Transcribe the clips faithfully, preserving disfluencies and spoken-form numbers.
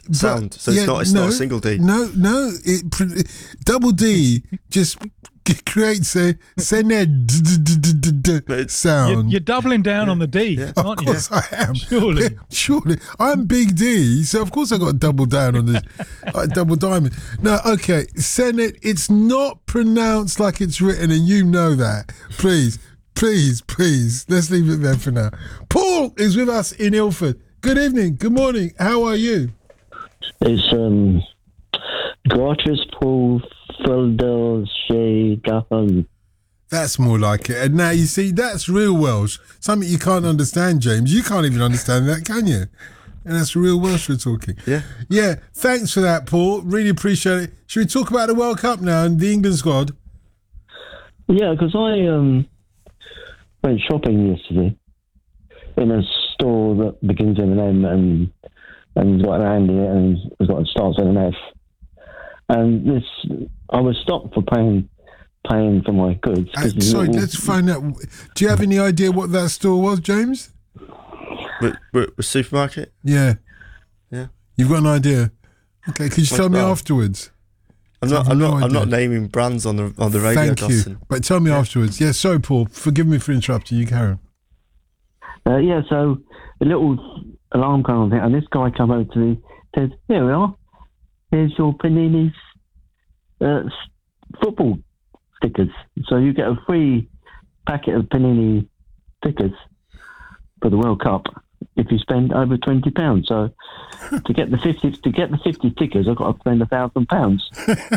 sound. So yeah, it's not. It's no, not a single D. No, no. It, double D just creates a sened sound. You're, you're doubling down yeah. on the D, yeah. aren't you? Of course I am. Surely, surely. I'm Big D, so of course I got to double down on this. Like double diamond. No, okay. Senate. It's not pronounced like it's written, and you know that. Please, please, please. Let's leave it there for now. Paul is with us in Ilford. Good evening. Good morning. How are you? It's um, Gratis Paul Felder Shea Gahan. That's more like it. And now you see, that's real Welsh. Something you can't understand, James. You can't even understand that, can you? And that's real Welsh we're talking. Yeah. Yeah. Thanks for that, Paul. Really appreciate it. Should we talk about the World Cup now and the England squad? Yeah, because I um, went shopping yesterday in a store that begins with an M and and got an and in it and has got starts with an F. And this, I was stopped for paying paying for my goods. Uh, sorry, little, let's find out. Do you have any idea what that store was, James? The, the supermarket? Yeah. Yeah. You've got an idea? Okay, could you what, tell me well, afterwards? I'm not. I'm not. No I'm not naming brands on the on the radio. Thank Dawson. you. But tell me yeah. afterwards. Yeah. Sorry, Paul. Forgive me for interrupting you, Karen. Uh, yeah. So a little alarm kind of thing, and this guy come over to me, says, "Here we are. Here's your Panini uh, football stickers. So you get a free packet of Panini stickers for the World Cup if you spend over twenty pounds. So to get the fifty to get the fifty stickers, I've got to spend a thousand pounds,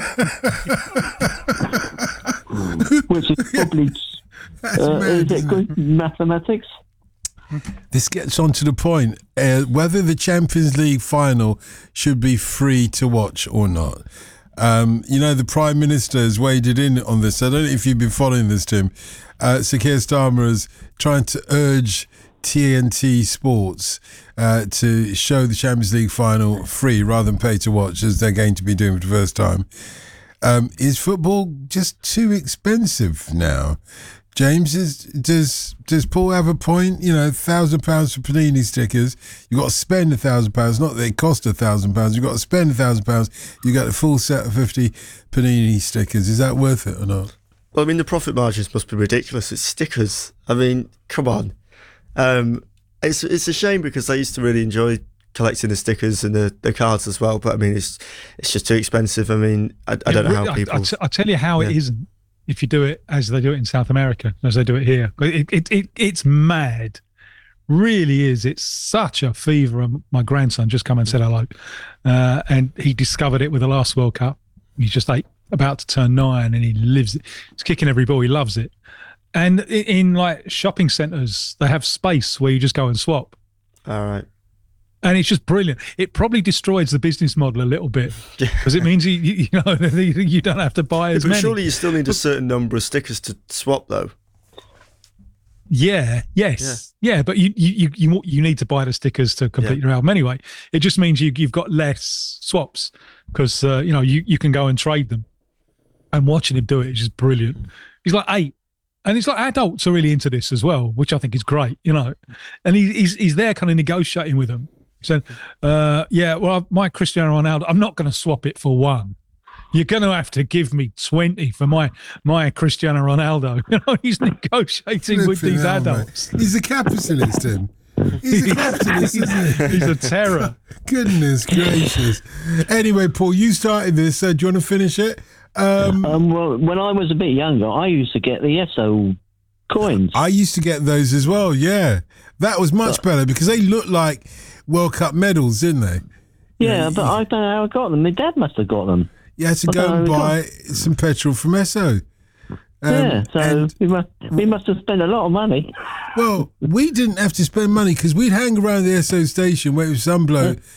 which is probably uh, is it good mathematics?" This gets on to the point, uh, whether the Champions League final should be free to watch or not. Um, you know, the Prime Minister has waded in on this. I don't know if you've been following this, Tim. Uh, Sir Keir Starmer is trying to urge T N T Sports uh, to show the Champions League final free rather than pay to watch, as they're going to be doing for the first time. Um, is football just too expensive now? James, is, does does Paul have a point? You know, thousand pounds for Panini stickers. You've got to spend a thousand pounds. Not that they cost a thousand pounds. You've got to spend a thousand pounds. You got a full set of fifty Panini stickers. Is that worth it or not? Well, I mean, the profit margins must be ridiculous. It's stickers. I mean, come on. Um, it's it's a shame because I used to really enjoy collecting the stickers and the, the cards as well. But I mean, it's it's just too expensive. I mean, I, I don't know how people. I, I, I tell you how yeah. it isn't. If you do it as they do it in South America, as they do it here, it, it, it it's mad, really is. It's such a fever. My grandson just come and said hello, uh, and he discovered it with the last World Cup. He's just like about to turn nine, and he lives it. He's kicking every ball. He loves it. And in, in like shopping centres, they have space where you just go and swap. All right. And it's just brilliant. It probably destroys the business model a little bit because it means you, you, you know you don't have to buy as yeah, but many. Surely you still need a certain number of stickers to swap, though. Yeah. Yes. Yeah. yeah but you, you you you need to buy the stickers to complete yeah. your album anyway. It just means you you've got less swaps because uh, you know you, you can go and trade them. And watching him do it is just brilliant. He's like eight. And it's like adults are really into this as well, which I think is great, you know. And he, he's he's there kind of negotiating with them. He said, uh, yeah, well, my Cristiano Ronaldo, I'm not going to swap it for one. You're going to have to give me twenty for my my Cristiano Ronaldo. You know, he's negotiating with these hell, adults. Mate. He's a capitalist, Tim. He's a capitalist, isn't he? He's a terror. Goodness gracious. Anyway, Paul, you started this. Uh, do you want to finish it? Um, um, well, when I was a bit younger, I used to get the Esso coins. I used to get those as well, yeah. That was much better because they looked like World Cup medals, didn't they? Yeah, yeah, but I don't know how I got them. My dad must have got them. You had to I go and buy some petrol from Esso. Um, yeah, so we must, we must have spent a lot of money. Well, we didn't have to spend money because we'd hang around the Esso station waiting for some bloke yeah.